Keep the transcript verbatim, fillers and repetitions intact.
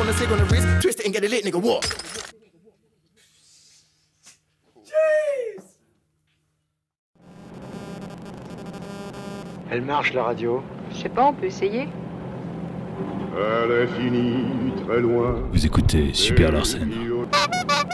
on the sig on the wrist, twist it and get it lit, nigga, what? Jeez! Elle marche la radio. Je sais pas, on peut essayer. À l'infini, très loin. Vous écoutez Super Larsen.